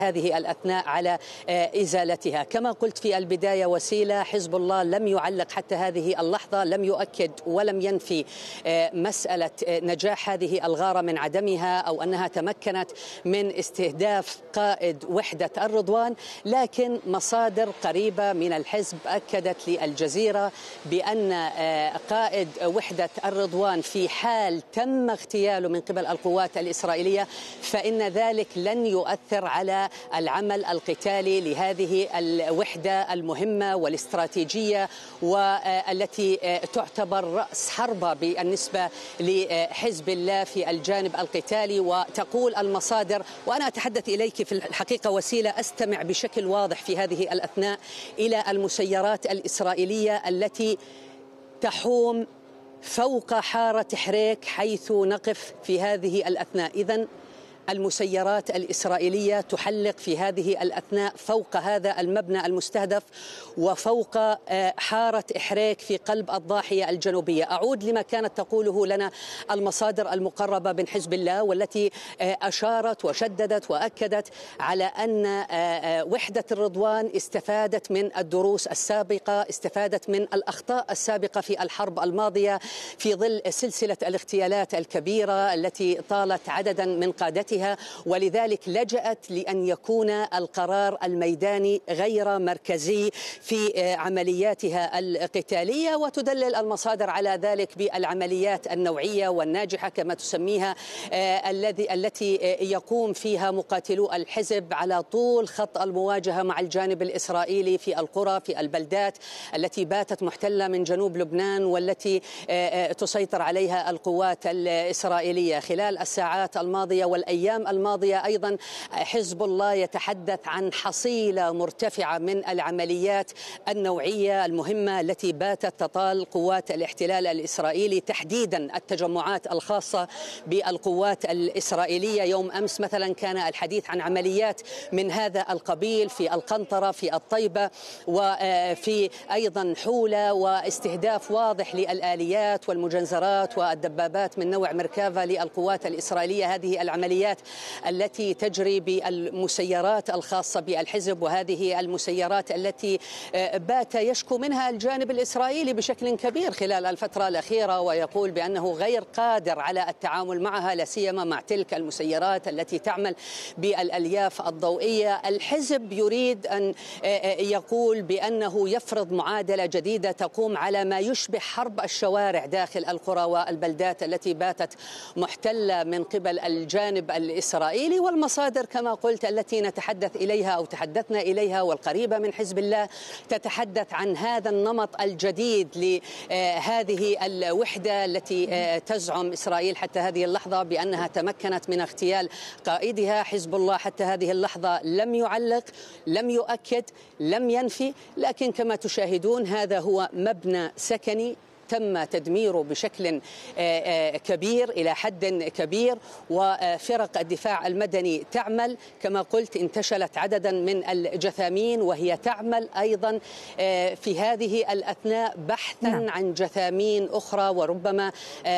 هذه الأثناء على إزالتها. كما قلت في البداية وسيلة، حزب الله لم يعلق حتى هذه اللحظة، لم يؤكد ولم ينفي مسألة نجاح هذه الغارة من عدمها أو أنها تمكنت من استهداف قائد وحدة الرضوان، لكن مصادر قريبة من الحزب أكدت للجزيرة بأن قائد وحدة الرضوان في حال تم اغتياله من قبل القوات الإسرائيلية فإن ذلك لن يؤثر على العمل القتالي لهذه الوحدة المهمة والاستراتيجية والتي تعتبر رأس حربة بالنسبة لحزب الله في الجانب القتالي. وتقول المصادر، وأنا أتحدث إليك في الحقيقة وسيلة، أستمع بشكل واضح في هذه الأثناء إلى المسيرات الإسرائيلية التي تحوم فوق حارة حريك حيث نقف في هذه الأثناء. إذن المسيرات الإسرائيلية تحلق في هذه الأثناء فوق هذا المبنى المستهدف وفوق حارة إحريك في قلب الضاحية الجنوبية. أعود لما كانت تقوله لنا المصادر المقربة من حزب الله والتي أشارت وشددت وأكدت على أن وحدة الرضوان استفادت من الدروس السابقة، استفادت من الأخطاء السابقة في الحرب الماضية في ظل سلسلة الاغتيالات الكبيرة التي طالت عددا من قادتها، ولذلك لجأت لأن يكون القرار الميداني غير مركزي في عملياتها القتالية. وتدلل المصادر على ذلك بالعمليات النوعية والناجحة كما تسميها التي يقوم فيها مقاتلو الحزب على طول خط المواجهة مع الجانب الإسرائيلي في القرى في البلدات التي باتت محتلة من جنوب لبنان والتي تسيطر عليها القوات الإسرائيلية. خلال الساعات الماضية والأيام الماضية أيضا حزب الله يتحدث عن حصيلة مرتفعة من العمليات النوعية المهمة التي باتت تطال قوات الاحتلال الإسرائيلي، تحديدا التجمعات الخاصة بالقوات الإسرائيلية. يوم أمس مثلا كان الحديث عن عمليات من هذا القبيل في القنطرة في الطيبة وفي أيضا حولة، واستهداف واضح للآليات والمجنزرات والدبابات من نوع مركافا للقوات الإسرائيلية. هذه العمليات التي تجري بالمسيرات الخاصة بالحزب، وهذه المسيرات التي بات يشكو منها الجانب الإسرائيلي بشكل كبير خلال الفترة الأخيرة، ويقول بأنه غير قادر على التعامل معها، لا سيما مع تلك المسيرات التي تعمل بالألياف الضوئية. الحزب يريد أن يقول بأنه يفرض معادلة جديدة تقوم على ما يشبه حرب الشوارع داخل القرى والبلدات التي باتت محتلة من قبل الجانب الإسرائيلي. والمصادر كما قلت التي نتحدث إليها أو تحدثنا إليها والقريبة من حزب الله تتحدث عن هذا النمط الجديد لهذه الوحدة التي تزعم إسرائيل حتى هذه اللحظة بأنها تمكنت من اغتيال قائدها. حزب الله حتى هذه اللحظة لم يعلق، لم يؤكد، لم ينفي، لكن كما تشاهدون هذا هو مبنى سكني تم تدميره بشكل كبير إلى حد كبير، وفرق الدفاع المدني تعمل كما قلت، انتشلت عددا من الجثامين وهي تعمل أيضا في هذه الأثناء بحثا عن جثامين أخرى، وربما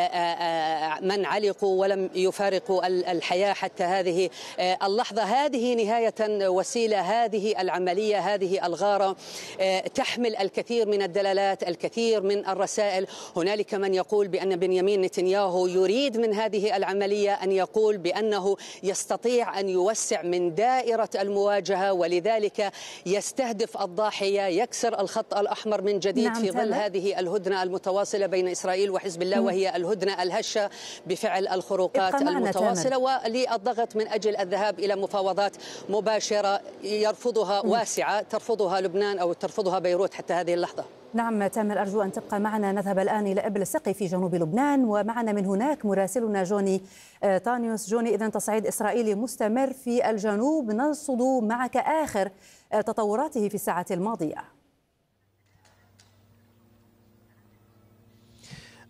من علقوا ولم يفارقوا الحياة حتى هذه اللحظة. هذه نهاية وسيلة هذه العملية، هذه الغارة تحمل الكثير من الدلالات، الكثير من الرسائل. هنالك من يقول بأن بنيامين نتنياهو يريد من هذه العملية أن يقول بأنه يستطيع أن يوسع من دائرة المواجهة، ولذلك يستهدف الضاحية، يكسر الخط الأحمر من جديد في ظل هذه الهدنة المتواصلة بين إسرائيل وحزب الله، وهي الهدنة الهشة بفعل الخروقات المتواصلة وللضغط من أجل الذهاب إلى مفاوضات مباشرة يرفضها واسعة ترفضها لبنان أو ترفضها بيروت حتى هذه اللحظة. نعم تامر، أرجو أن تبقى معنا. نذهب الآن إلى إبل السقي في جنوب لبنان، ومعنا من هناك مراسلنا جوني تانيوس. جوني، إذن تصعيد إسرائيلي مستمر في الجنوب، نرصد معك آخر تطوراته في الساعة الماضية.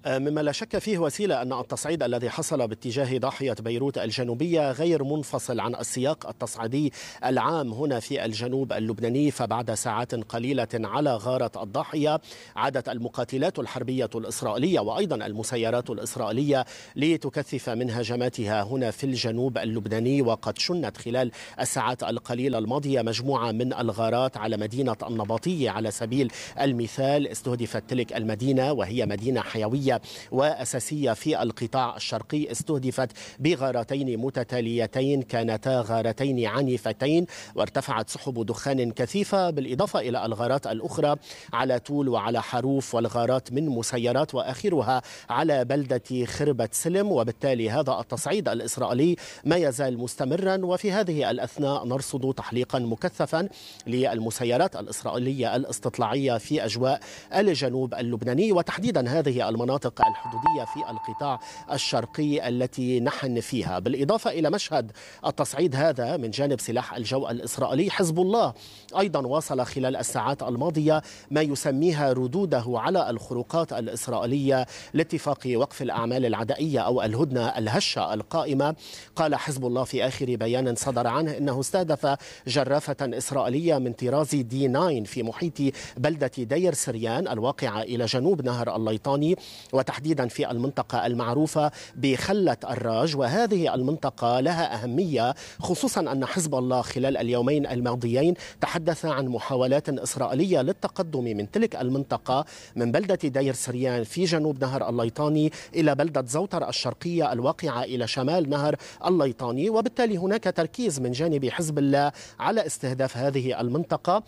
مما لا شك فيه وسيلة أن التصعيد الذي حصل باتجاه ضاحية بيروت الجنوبية غير منفصل عن السياق التصعيدي العام هنا في الجنوب اللبناني. فبعد ساعات قليلة على غارة الضاحية عادت المقاتلات الحربية الإسرائيلية وأيضا المسيرات الإسرائيلية لتكثف من هجماتها هنا في الجنوب اللبناني. وقد شنت خلال الساعات القليلة الماضية مجموعة من الغارات على مدينة النبطية. على سبيل المثال استهدفت تلك المدينة وهي مدينة حيوية وأساسية في القطاع الشرقي، استهدفت بغارتين متتاليتين كانتا غارتين عنيفتين وارتفعت سحب دخان كثيفة، بالإضافة إلى الغارات الأخرى على تول وعلى حروف والغارات من مسيرات وآخرها على بلدة خربة سلم. وبالتالي هذا التصعيد الإسرائيلي ما يزال مستمرا، وفي هذه الأثناء نرصد تحليقا مكثفا للمسيرات الإسرائيلية الاستطلاعية في أجواء الجنوب اللبناني، وتحديدا هذه المناطق الحدودية في القطاع الشرقي التي نحن فيها. بالإضافة إلى مشهد التصعيد هذا من جانب سلاح الجو الإسرائيلي، حزب الله أيضا واصل خلال الساعات الماضية ما يسميها ردوده على الخروقات الإسرائيلية لاتفاق وقف الأعمال العدائية أو الهدنة الهشة القائمة. قال حزب الله في آخر بيان صدر عنه إنه استهدف جرافة إسرائيلية من طراز D9 في محيط بلدة دير سريان الواقعة إلى جنوب نهر الليطاني، وتحديدا في المنطقة المعروفة بخلة الراج. وهذه المنطقة لها أهمية، خصوصا أن حزب الله خلال اليومين الماضيين تحدث عن محاولات إسرائيلية للتقدم من تلك المنطقة من بلدة دير سريان في جنوب نهر الليطاني إلى بلدة زوتر الشرقية الواقعة إلى شمال نهر الليطاني. وبالتالي هناك تركيز من جانب حزب الله على استهداف هذه المنطقة،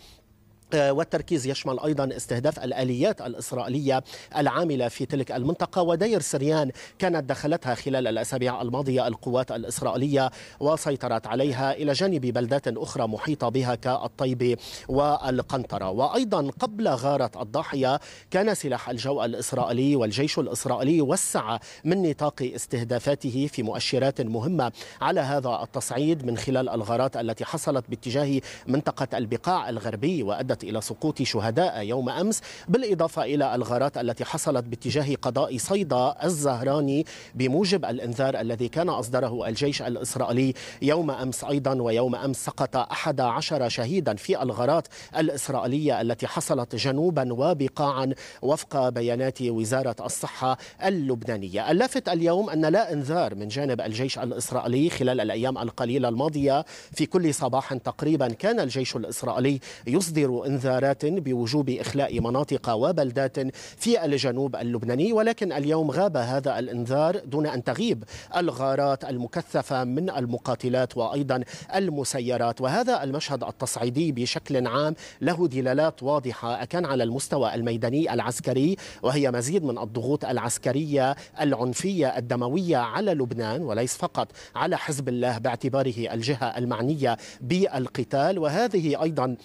والتركيز يشمل أيضا استهداف الآليات الإسرائيلية العاملة في تلك المنطقة. ودير سريان كانت دخلتها خلال الأسابيع الماضية القوات الإسرائيلية وسيطرت عليها إلى جانب بلدات أخرى محيطة بها كالطيبة والقنطرة. وأيضا قبل غارة الضاحية كان سلاح الجو الإسرائيلي والجيش الإسرائيلي وسع من نطاق استهدافاته في مؤشرات مهمة على هذا التصعيد من خلال الغارات التي حصلت باتجاه منطقة البقاع الغربي وأدت إلى سقوط شهداء يوم أمس، بالإضافة إلى الغارات التي حصلت باتجاه قضاء صيدا الزهراني بموجب الإنذار الذي كان أصدره الجيش الإسرائيلي يوم أمس أيضا. ويوم أمس سقط 11 شهيدا في الغارات الإسرائيلية التي حصلت جنوبا وبقاعا وفق بيانات وزارة الصحة اللبنانية. اللافت اليوم أن لا إنذار من جانب الجيش الإسرائيلي خلال الأيام القليلة الماضية. في كل صباح تقريبا كان الجيش الإسرائيلي يصدر إنذارات بوجوب إخلاء مناطق وبلدات في الجنوب اللبناني، ولكن اليوم غاب هذا الإنذار دون أن تغيب الغارات المكثفة من المقاتلات وأيضا المسيرات. وهذا المشهد التصعيدي بشكل عام له دلالات واضحة، أكان على المستوى الميداني العسكري، وهي مزيد من الضغوط العسكرية العنفية الدموية على لبنان وليس فقط على حزب الله باعتباره الجهة المعنية بالقتال. وهذه أيضا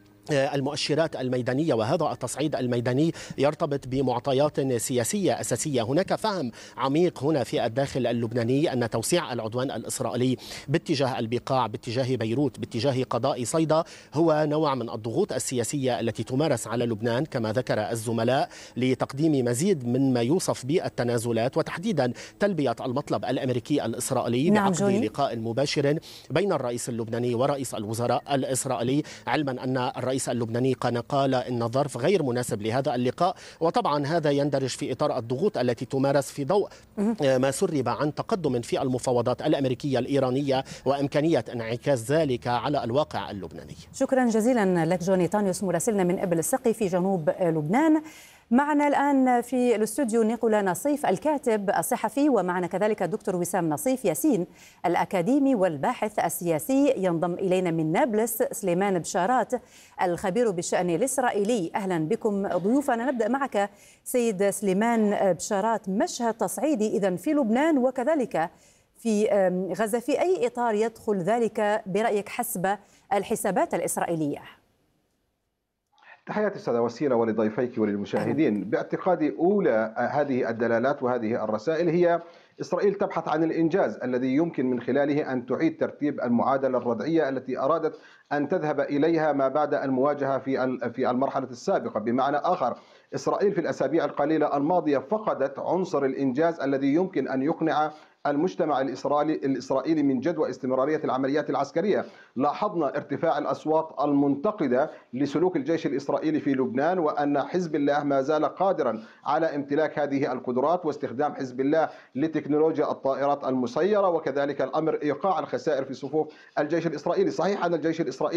المؤشرات الميدانية وهذا التصعيد الميداني يرتبط بمعطيات سياسية أساسية. هناك فهم عميق هنا في الداخل اللبناني أن توسيع العدوان الإسرائيلي باتجاه البقاع، باتجاه بيروت، باتجاه قضاء صيدا هو نوع من الضغوط السياسية التي تمارس على لبنان كما ذكر الزملاء لتقديم مزيد من ما يوصف بالتنازلات، وتحديدا تلبية المطلب الأمريكي الإسرائيلي بعقد لقاء مباشر بين الرئيس اللبناني ورئيس الوزراء الإسرائيلي، علما أن الرئيس اللبناني قال إن الظرف غير مناسب لهذا اللقاء. وطبعا هذا يندرج في إطار الضغوط التي تمارس في ضوء ما سرب عن تقدم في المفاوضات الأمريكية الإيرانية وإمكانية انعكاس ذلك على الواقع اللبناني. شكرا جزيلا لك جوني تانيوس مراسلنا من إبل السقي في جنوب لبنان. معنا الآن في الاستوديو نيقولا نصيف الكاتب الصحفي، ومعنا كذلك الدكتور وسام نصيف ياسين الأكاديمي والباحث السياسي. ينضم إلينا من نابلس سليمان بشارات الخبير بالشأن الإسرائيلي. أهلا بكم ضيوفنا. نبدأ معك سيد سليمان بشارات، مشهد تصعيدي إذن في لبنان وكذلك في غزة، في أي إطار يدخل ذلك برأيك حسب الحسابات الإسرائيلية؟ تحياتي أستاذة وسيلة ولضيفيك وللمشاهدين. باعتقادي أولى هذه الدلالات وهذه الرسائل هي إسرائيل تبحث عن الإنجاز الذي يمكن من خلاله أن تعيد ترتيب المعادلة الردعية التي أرادت أن تذهب إليها ما بعد المواجهة في المرحلة السابقة. بمعنى آخر، إسرائيل في الأسابيع القليلة الماضية فقدت عنصر الإنجاز الذي يمكن أن يقنع المجتمع الإسرائيلي من جدوى استمرارية العمليات العسكرية. لاحظنا ارتفاع الأصوات المنتقدة لسلوك الجيش الإسرائيلي في لبنان، وأن حزب الله ما زال قادرا على امتلاك هذه القدرات، واستخدام حزب الله لتكنولوجيا الطائرات المسيرة، وكذلك الأمر إيقاع الخسائر في صفوف الجيش الإسرائيلي. صحيح أن الجيش الإسرائيلي